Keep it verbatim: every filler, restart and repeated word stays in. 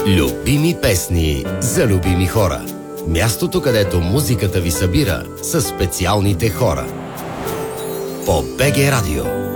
Любими песни за любими хора. Мястото, където музиката ви събира със специалните хора. По БГ Радио.